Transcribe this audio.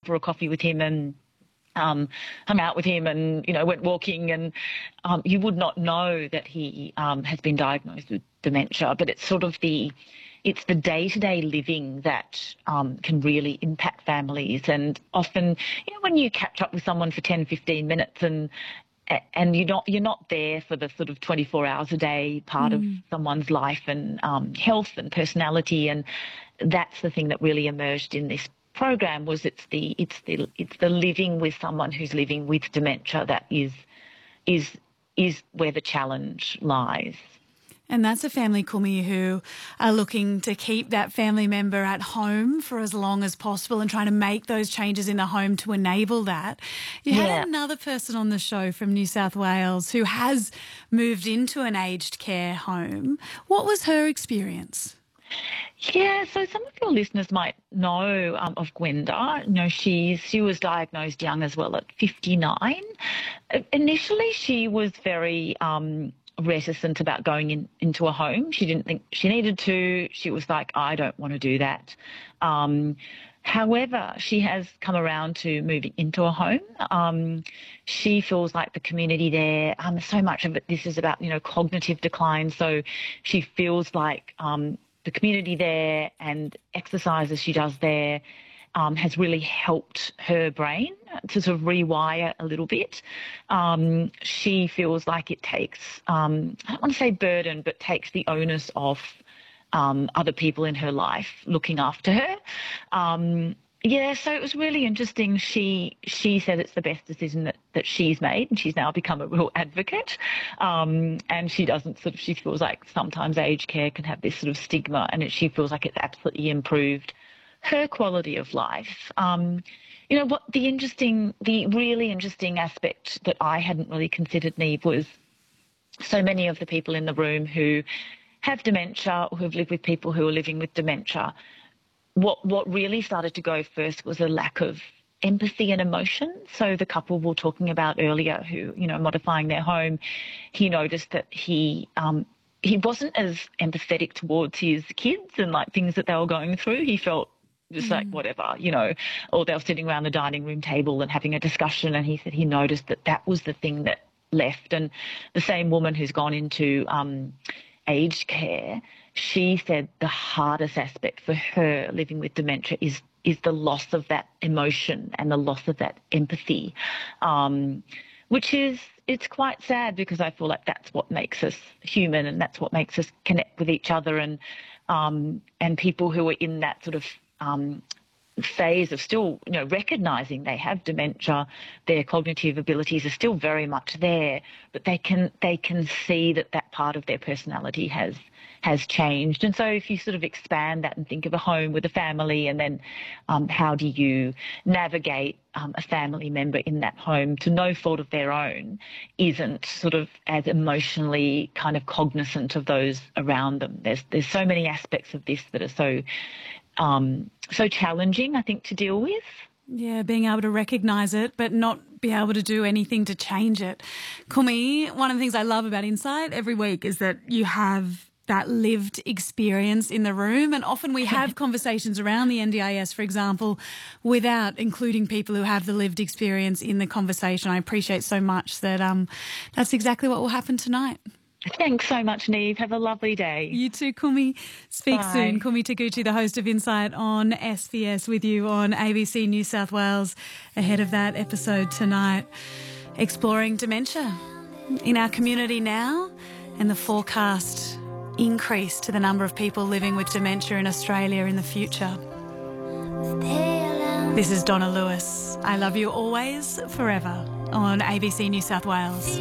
for a coffee with him and hung out with him and, went walking, and you would not know that he has been diagnosed with dementia. But it's sort of it's the day-to-day living that can really impact families. And often, when you catch up with someone for 10, 15 minutes and you're not there for the sort of 24 hours a day part of someone's life and health and personality, and that's the thing that really emerged in this program. Was it's the living with someone who's living with dementia that is where the challenge lies. And that's a family, Kumi, who are looking to keep that family member at home for as long as possible and trying to make those changes in the home to enable that. You had another person on the show from New South Wales who has moved into an aged care home. What was her experience? Yeah, so some of your listeners might know of Gwenda. She was diagnosed young as well, at 59. Initially, she was very reticent about going into a home. She didn't think she needed to. She was like, I don't want to do that. However, she has come around to moving into a home. She feels like the community there, so much of this is about, cognitive decline. So she feels like the community there and exercises she does there has really helped her brain to sort of rewire a little bit. She feels like it takes, I don't want to say burden, but takes the onus off other people in her life looking after her. So it was really interesting. She said it's the best decision that she's made, and she's now become a real advocate. And she feels like sometimes aged care can have this sort of stigma, and she feels like it's absolutely improved her quality of life. The really interesting aspect that I hadn't really considered, Neve, was so many of the people in the room who have dementia or who've lived with people who are living with dementia, what really started to go first was a lack of empathy and emotion. So the couple we were talking about earlier who, modifying their home, he noticed that he wasn't as empathetic towards his kids and like things that they were going through. He felt just like whatever, or they were sitting around the dining room table and having a discussion, and he said he noticed that was the thing that left. And the same woman who's gone into aged care, she said the hardest aspect for her living with dementia is the loss of that emotion and the loss of that empathy, which it's quite sad, because I feel like that's what makes us human and that's what makes us connect with each other. And people who are in that sort of phase of still, recognising they have dementia, their cognitive abilities are still very much there, but they can see that part of their personality has changed. And so if you sort of expand that and think of a home with a family, and then how do you navigate a family member in that home to no fault of their own isn't sort of as emotionally kind of cognizant of those around them. There's so many aspects of this that are so challenging, I think, to deal with. Yeah, being able to recognise it but not be able to do anything to change it. Kumi, one of the things I love about Insight every week is that you have that lived experience in the room, and often we have conversations around the NDIS, for example, without including people who have the lived experience in the conversation. I appreciate so much that that's exactly what will happen tonight. Thanks so much, Neve. Have a lovely day. You too, Kumi. Speak Bye. soon. Kumi Taguchi, the host of Insight on SBS, with you on ABC New South Wales ahead of that episode tonight. Exploring dementia in our community now, and the forecast increase to the number of people living with dementia in Australia in the future. This is Donna Lewis. I love you always, forever, on ABC New South Wales.